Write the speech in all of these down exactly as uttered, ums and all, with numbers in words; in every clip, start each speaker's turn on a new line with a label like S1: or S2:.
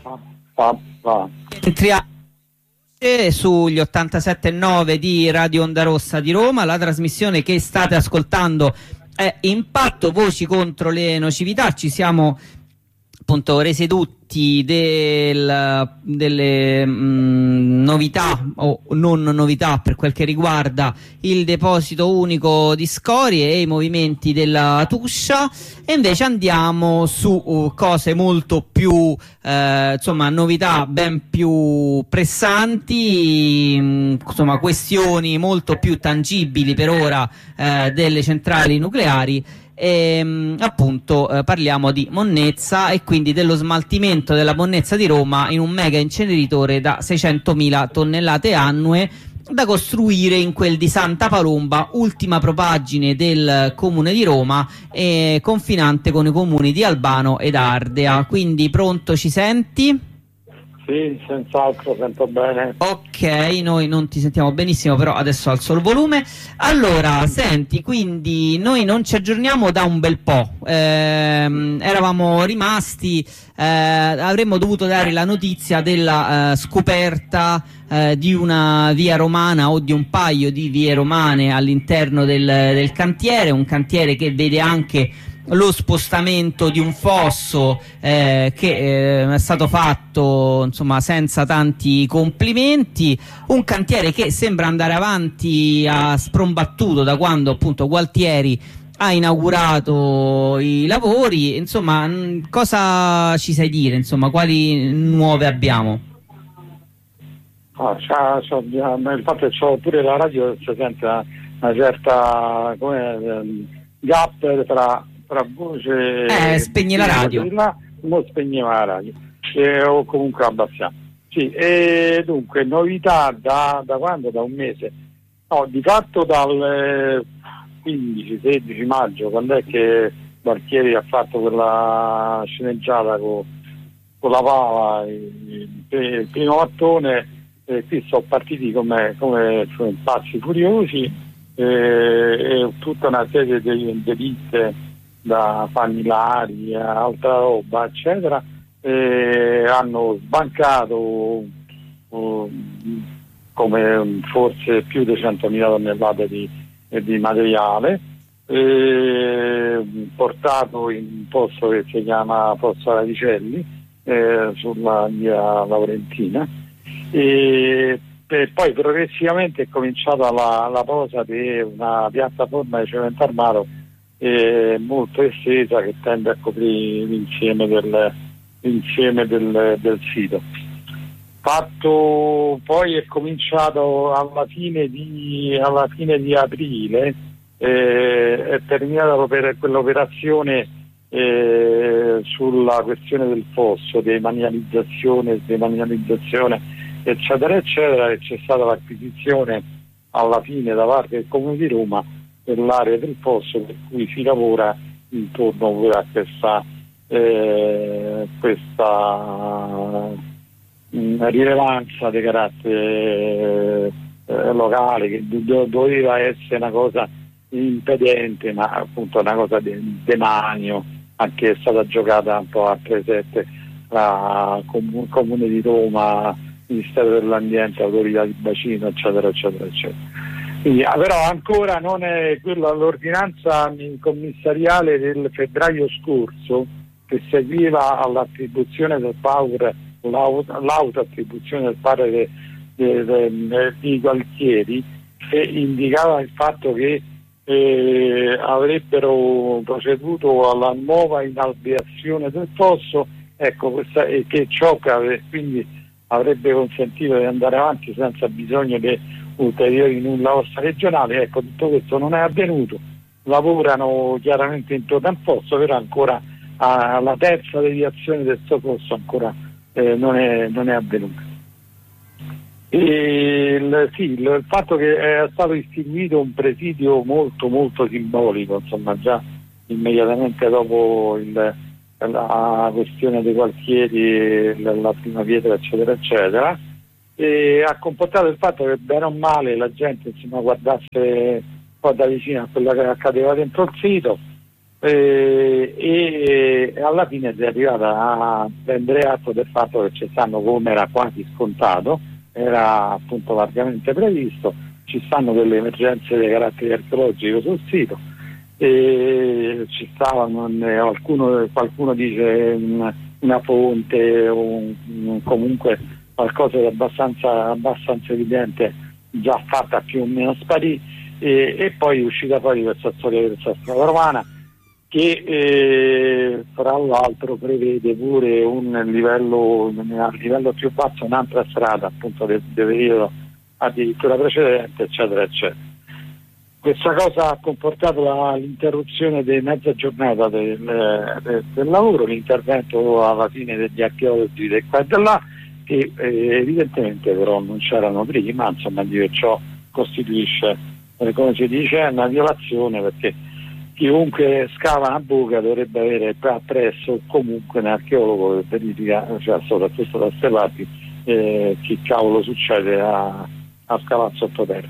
S1: va, va.
S2: Entriamo sugli ottantasette virgola nove di Radio Onda Rossa di Roma. La trasmissione che state ascoltando è Impatto, voci contro le nocività. Ci siamo appunto resi tutti del, delle mh, novità o non novità per quel che riguarda il deposito unico di scorie e i movimenti della Tuscia, e invece andiamo su uh, cose molto più eh, insomma novità ben più pressanti, mh, insomma questioni molto più tangibili per ora eh, delle centrali nucleari. E, appunto eh, parliamo di monnezza e quindi dello smaltimento della monnezza di Roma in un mega inceneritore da seicentomila tonnellate annue da costruire in quel di Santa Palomba, ultima propaggine del comune di Roma e confinante con i comuni di Albano ed Ardea. Quindi pronto, ci senti?
S1: Sì, senz'altro, sento bene.
S2: Ok, noi non ti sentiamo benissimo, però adesso alzo il volume. Allora, senti, quindi noi non ci aggiorniamo da un bel po'. Ehm, eravamo rimasti, eh, avremmo dovuto dare la notizia della eh, scoperta eh, di una via romana o di un paio di vie romane all'interno del, del cantiere, un cantiere che vede anche lo spostamento di un fosso eh, che eh, è stato fatto insomma senza tanti complimenti, un cantiere che sembra andare avanti a sprombattuto da quando appunto Gualtieri ha inaugurato i lavori. Insomma, mh, cosa ci sai dire, insomma, quali nuove abbiamo?
S1: Ah, c'ha, c'ha, il fatto che c'ho pure la radio, si sente una, una certa come, gap tra tra voce
S2: eh, spegni la radio
S1: là, non spegneva la radio e, o comunque abbassiamo. Sì, e dunque novità da, da quando? Da un mese? No, di fatto dal quindici sedici maggio, quando è che Gualtieri ha fatto quella sceneggiata con, con la pava, il, il primo mattone, eh, qui sono partiti come, come pazzi furiosi, eh, e tutta una serie di delitte da Pagnilari a altra roba eccetera, e hanno sbancato uh, come forse più di centomila tonnellate di, di materiale, e portato in un posto che si chiama Fosso Radicelli, eh, sulla via Laurentina, e per, poi progressivamente è cominciata la, la posa di una piattaforma di cemento armato Eh, molto estesa che tende a coprire l'insieme del, l'insieme del, del sito. Fatto, poi è cominciato alla fine di, alla fine di aprile, eh, è terminata quell'operazione eh, sulla questione del fosso, demanializzazione, demanializzazione eccetera eccetera, e c'è stata l'acquisizione alla fine da parte del Comune di Roma dell'area del fosso, per cui si lavora intorno a questa, eh, questa mh, rilevanza di carattere eh, locale, che do- doveva essere una cosa impedente, ma appunto una cosa di demanio, anche è stata giocata un po' a tre sette tra Com- Comune di Roma, Ministero dell'Ambiente, Autorità di Bacino eccetera eccetera eccetera. Quindi, però ancora non è quella l'ordinanza commissariale del febbraio scorso, che seguiva all'attribuzione del power, l'autoattribuzione del power de, de, de, di Gualtieri, che indicava il fatto che eh, avrebbero proceduto alla nuova inalveazione del fosso, ecco, questa, e che ciò che quindi avrebbe consentito di andare avanti senza bisogno di ulteriori nulla osta regionali. Ecco, tutto questo non è avvenuto, lavorano chiaramente intorno al fosso, però ancora alla terza deviazione del suo fosso ancora eh, non, è, non è avvenuta. E il, sì, il, il fatto che è stato istituito un presidio molto molto simbolico, insomma, già immediatamente dopo il, la questione dei Gualtieri, la, la prima pietra eccetera eccetera, e ha comportato il fatto che bene o male la gente insomma guardasse un po' da vicino a quello che accadeva dentro il sito, eh, e alla fine si è arrivata a prendere atto del fatto che ci stanno, come era quasi scontato, era appunto largamente previsto, ci stanno delle emergenze di carattere archeologico sul sito, e ci stavano qualcuno, qualcuno dice una, una fonte o un, comunque qualcosa di abbastanza, abbastanza evidente già fatta più o meno sparì, e, e poi è uscita fuori questa storia della strada romana che eh, fra l'altro prevede pure un livello, a livello più basso, un'altra strada appunto del, del periodo addirittura precedente, eccetera eccetera. Questa cosa ha comportato la, l'interruzione di mezza giornata del, del, del lavoro, l'intervento alla fine degli archeologi del qua e di là, che eh, evidentemente però non c'erano prima, insomma, di che ciò costituisce, eh, come si dice, una violazione, perché chiunque scava una buca dovrebbe avere appresso comunque un archeologo che verifica, cioè soprattutto da queste parti, eh, che cavolo succede a, a scavare sottoterra.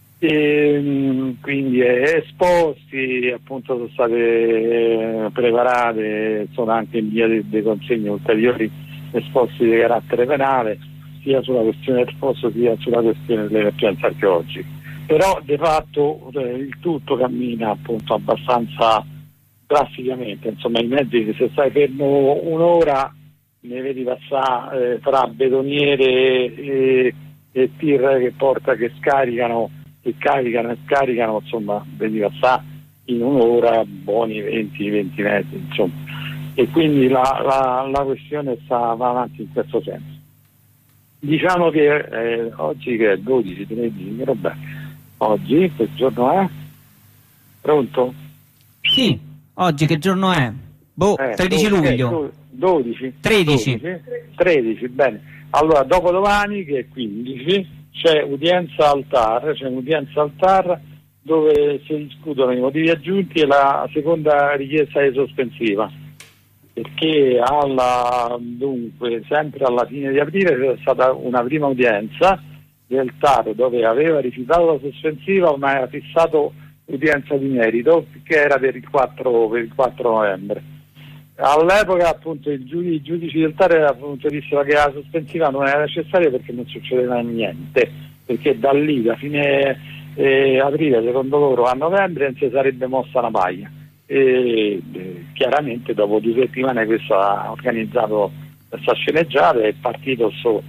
S1: E, quindi eh, esposti, appunto sono state eh, preparate, sono anche in via di, di consegna ulteriori esposti di carattere penale, sia sulla questione del fosso sia sulla questione delle emergenze archeologiche. Però di fatto eh, il tutto cammina appunto abbastanza drasticamente, insomma i mezzi, se stai fermo un'ora ne vedi passare eh, tra betoniere e, e tir che porta, che scaricano, che caricano e scaricano, insomma vedi passare in un'ora buoni venti venti metri, insomma, e quindi la, la, la questione sta va avanti in questo senso. Diciamo che eh, oggi che è dodici tredici, vabbè, oggi che giorno è? Pronto?
S2: Sì, oggi che giorno è? Boh,
S1: eh,
S2: tredici luglio.
S1: dodici
S2: tredici.
S1: dodici, tredici, bene. Allora, dopodomani, che è quindici, c'è udienza al T A R, c'è un'udienza al T A R dove si discutono i motivi aggiunti e la seconda richiesta di sospensiva, perché alla, dunque, sempre alla fine di aprile c'è stata una prima udienza del T A R dove aveva rifiutato la sospensiva, ma aveva fissato udienza di merito che era per il quattro, per il quattro novembre. All'epoca appunto i giudici, i giudici del T A R appunto dissero che la sospensiva non era necessaria perché non succedeva niente, perché da lì da fine eh, aprile secondo loro a novembre non si sarebbe mossa una paglia. E eh, chiaramente dopo due settimane questo ha organizzato questa sceneggiata, è partito su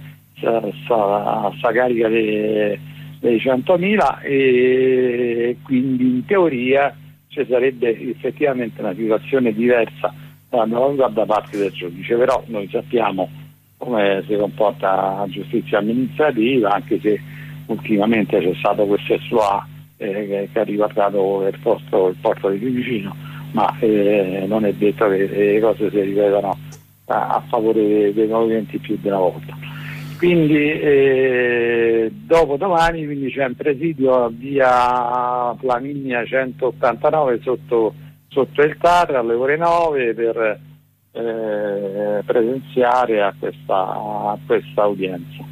S1: questa carica dei, dei centomila e quindi in teoria ci sarebbe effettivamente una situazione diversa da, da parte del giudice, però noi sappiamo come si comporta la giustizia amministrativa, anche se ultimamente c'è stato questo esploit eh, che, che ha riguardato il porto, il porto di Fiumicino, ma eh, non è detto che le cose si ripetano a, a favore dei movimenti più di una volta. Quindi eh, dopo domani quindi c'è un presidio a via Flaminia centottantanove sotto, sotto il T A R alle ore nove per eh, presenziare a questa, a questa udienza.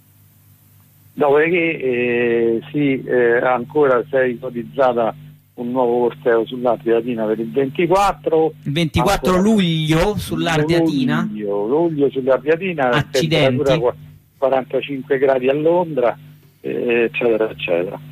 S1: Dopodiché eh, sì, eh, ancora si è ipotizzata un nuovo corteo sull'Adriatina per il ventiquattro.
S2: Il ventiquattro
S1: ancora,
S2: luglio sull'Adriatina?
S1: Luglio, luglio sull'Adriatina,
S2: accidenti.
S1: quarantacinque gradi a Londra, eh, eccetera, eccetera.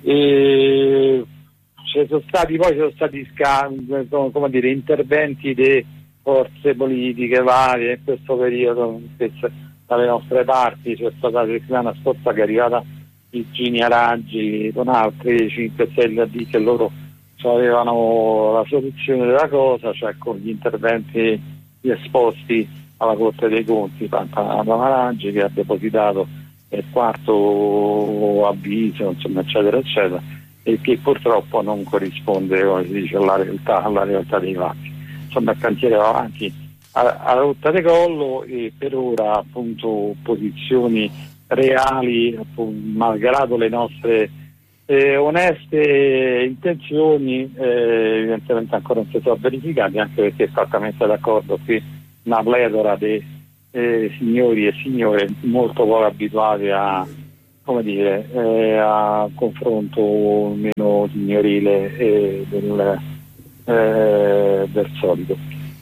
S1: E ci sono stati poi ci sono stati come dire, interventi di forze politiche varie in questo periodo, dalle nostre parti. C'è stata la settimana scorsa che è arrivata Virginia Raggi con altri cinque Stelle a dire che loro avevano la soluzione della cosa, cioè con gli interventi esposti alla Corte dei Conti, Pamela Raggi, che ha depositato il quarto avviso, insomma, eccetera, eccetera, e che purtroppo non corrisponde, come si dice, alla realtà, alla realtà dei fatti. Insomma, il cantiere va avanti a rotta di collo e per ora appunto posizioni reali, appunto, malgrado le nostre eh, oneste intenzioni, eh, evidentemente ancora non si sono verificati, anche perché è stata messa d'accordo qui una pletora di eh, signori e signore molto poco abituati a, come dire, eh, a confronto meno signorile eh, del, eh, del solito.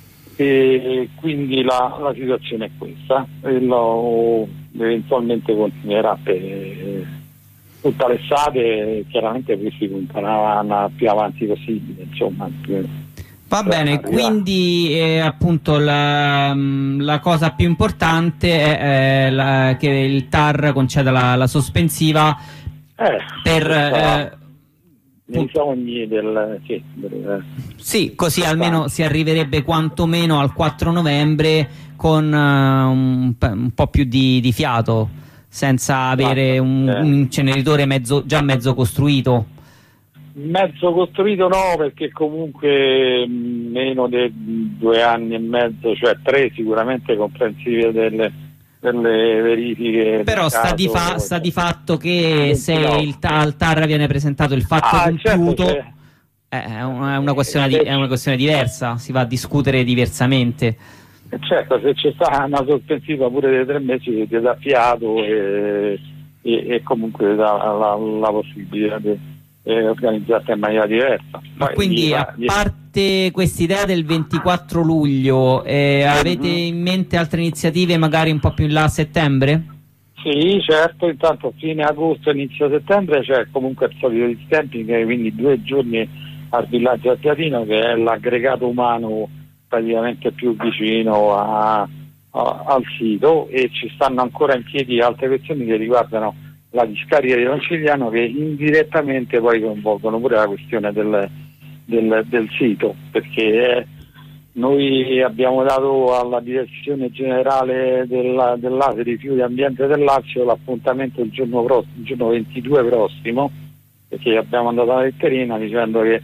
S1: E quindi la, la situazione è questa, e lo, eventualmente continuerà per tutta l'estate, chiaramente questi punteranno più avanti possibile, insomma. Più,
S2: Va bene, arrivare. Quindi eh, appunto la, la cosa più importante è eh, la, che il T A R conceda la, la sospensiva
S1: eh,
S2: per...
S1: Eh, nei sogni del, sì, del
S2: sì, così almeno si arriverebbe quantomeno al quattro novembre con uh, un, un po' più di, di fiato, senza avere un,
S1: eh.
S2: un inceneritore mezzo, già mezzo costruito.
S1: Mezzo costruito no, perché comunque mh, meno di due anni e mezzo, cioè tre sicuramente comprensive delle delle verifiche.
S2: Però sta, di fa sta di fatto che se il al T A R viene presentato il fatto
S1: ah,
S2: compiuto,
S1: certo,
S2: è, una, è, una questione di, è una questione diversa, si va a discutere diversamente.
S1: Certo, se c'è stata una sospensiva pure dei tre mesi ti dà fiato e, e, e comunque dà la, la possibilità di eh, organizzarsi in maniera diversa.
S2: Ma poi quindi gli, a parte quest'idea del ventiquattro luglio, eh, avete in mente altre iniziative magari un po' più in là a settembre?
S1: Sì, certo, intanto fine agosto, inizio settembre c'è comunque il solito discamping, quindi due giorni al villaggio Arpiatino, che è l'aggregato umano praticamente più vicino a, a, al sito, e ci stanno ancora in piedi altre questioni che riguardano la discarica di Conciliano, che indirettamente poi coinvolgono pure la questione del, del, del sito, perché eh, noi abbiamo dato alla direzione generale della, dell'A S E Rifiuti Ambiente del Lazio l'appuntamento il giorno, prossimo, il giorno ventidue prossimo, perché abbiamo mandato la letterina dicendo che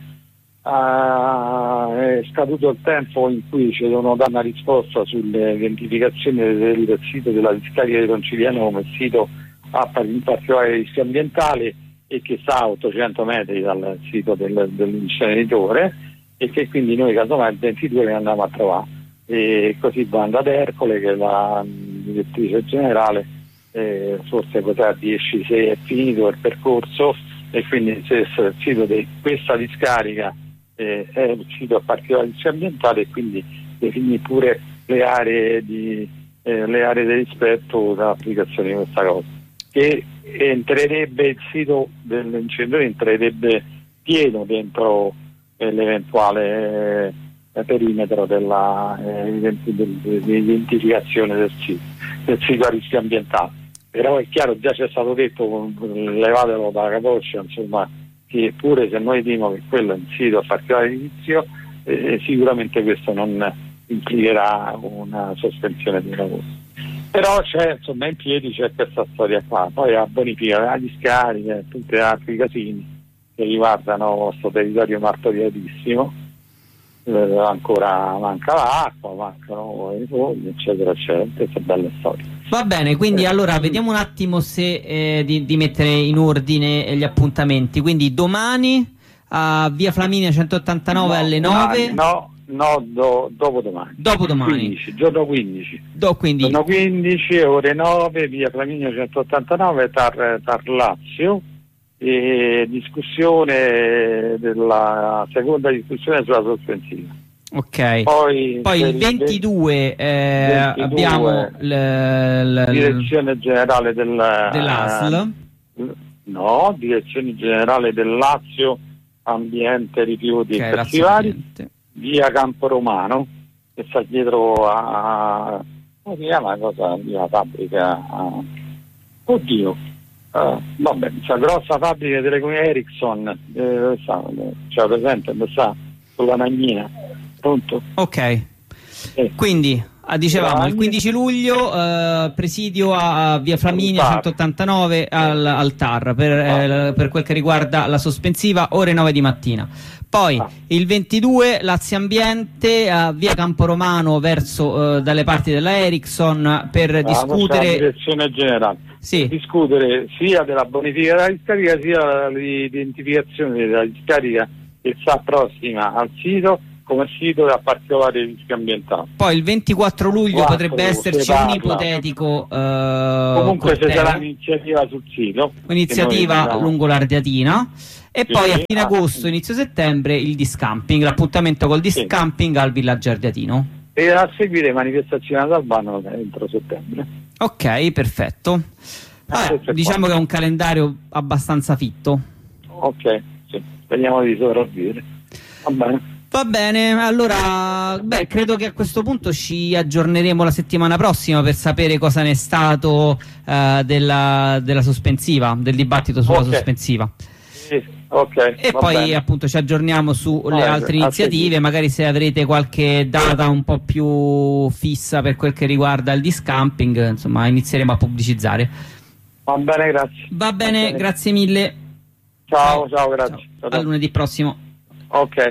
S1: uh, è scaduto il tempo in cui ci devono dare una risposta sulle identificazioni del, del sito della discarica di Conciliano come sito ha in particolare rischio ambientale, e che sta a ottocento metri dal sito del, dell'inceneritore, e che quindi noi casomai il ventidue li andiamo a trovare, e così Banda d'Ercole, che è la direttrice generale, eh, forse potrà dirci se è finito il percorso, e quindi se il sito di questa discarica eh, è un sito a particolare rischio ambientale, e quindi definì pure le aree di eh, le aree di rispetto dall'applicazione di questa cosa, che entrerebbe il sito dell'incendio entrerebbe pieno dentro eh, l'eventuale eh, perimetro della eh, identificazione del sito, del sito a rischio ambientale. Però è chiaro, già c'è stato detto, levatelo da capoccia, insomma, che pure se noi diciamo che quello è un sito a particolare inizio, eh, sicuramente questo non implicherà una sospensione di lavoro. Però c'è, insomma, in piedi c'è questa storia qua, poi la bonifica della discarica e tutti gli altri casini che riguardano questo territorio martoriatissimo, eh, ancora manca l'acqua, mancano i fogli, eccetera eccetera, queste belle storie.
S2: Va bene, quindi eh, allora vediamo un attimo se eh, di, di mettere in ordine gli appuntamenti. Quindi domani a via Flaminia centottantanove no, alle nove.
S1: No, no, do, dopodomani.
S2: Dopodomani.
S1: quindici, giorno quindici.
S2: Do, quindi...
S1: Giorno quindici, ore nove, via Flaminia centottantanove, Tar, Tar Lazio. E discussione della seconda discussione sulla sospensiva.
S2: Ok,
S1: poi,
S2: poi il ventidue, eh, ventidue abbiamo la
S1: direzione generale del,
S2: dell'A S L,
S1: no, direzione generale del Lazio Ambiente, Rifiuti okay, e Cattività, via Campo Romano, che sta dietro a, come si chiama la cosa, la fabbrica a, oddio Uh, vabbè, c'è grossa fabbrica di telecomunicazioni Ericsson, eh, c'è presente, sta sulla Nagnina, pronto?
S2: Ok, eh. Quindi ah, dicevamo il quindici luglio eh, presidio a, a via Flaminia centottantanove al, al T A R per, ah. eh, per quel che riguarda la sospensiva, ore nove di mattina. Poi ah. il ventidue Lazio Ambiente a via Camporomano verso eh, dalle parti della Ericsson per ah, discutere
S1: la direzione generale.
S2: Sì.
S1: Discutere sia della bonifica della discarica sia dell'identificazione della discarica che sta prossima al sito, come sito e a particolari rischi ambientali.
S2: Poi il ventiquattro luglio
S1: Quattro,
S2: potrebbe esserci un ipotetico eh,
S1: comunque ci
S2: corteo,
S1: sarà un'iniziativa sul sito,
S2: un'iniziativa
S1: noi, no.
S2: lungo l'Ardeatina, e
S1: Sì,
S2: poi a fine
S1: ah,
S2: agosto, inizio settembre il discamping, l'appuntamento col discamping sì. al Villaggio Ardeatino.
S1: E a seguire manifestazioni ad Albano entro settembre.
S2: Ok, perfetto. Vabbè, ah, diciamo qua. Che è un calendario abbastanza fitto.
S1: Ok, sì, speriamo di sopravvivere. Va bene.
S2: Va bene, allora beh, credo che a questo punto ci aggiorneremo la settimana prossima per sapere cosa ne è stato uh, della, della sospensiva, del dibattito sulla okay. sospensiva.
S1: Sì, ok.
S2: E poi
S1: bene.
S2: appunto ci aggiorniamo sulle
S1: ah,
S2: altre iniziative, magari se avrete qualche data un po' più fissa per quel che riguarda il discamping, insomma inizieremo a pubblicizzare.
S1: Va bene, grazie.
S2: Va bene, bene. Grazie mille.
S1: Ciao, ciao, grazie.
S2: Ciao. A lunedì prossimo.
S1: Ok.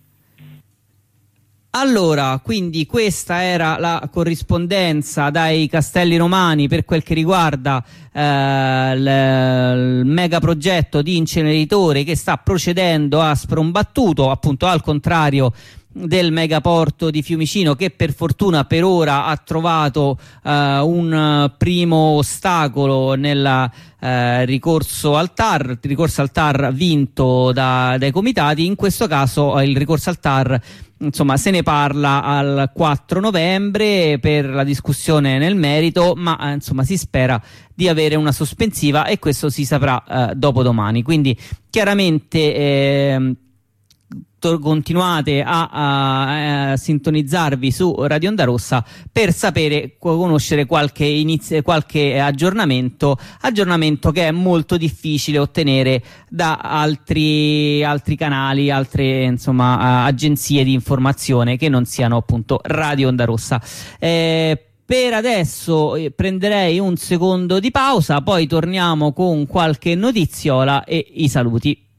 S2: Allora, quindi questa era la corrispondenza dai Castelli Romani per quel che riguarda eh, il, il mega progetto di inceneritore che sta procedendo a sprombattuto, appunto al contrario del megaporto di Fiumicino, che per fortuna per ora ha trovato eh, un primo ostacolo nel eh, ricorso al T A R, il ricorso al T A R vinto da, dai comitati. In questo caso eh, il ricorso al T A R, insomma, se ne parla al quattro novembre per la discussione nel merito, ma eh, insomma si spera di avere una sospensiva e questo si saprà eh, dopodomani. Quindi chiaramente eh, continuate a, a, a sintonizzarvi su Radio Onda Rossa per sapere, conoscere qualche, inizio, qualche aggiornamento aggiornamento che è molto difficile ottenere da altri, altri canali, altre insomma agenzie di informazione che non siano appunto Radio Onda Rossa. Eh, Per adesso eh, prenderei un secondo di pausa, poi torniamo con qualche notiziola e i saluti.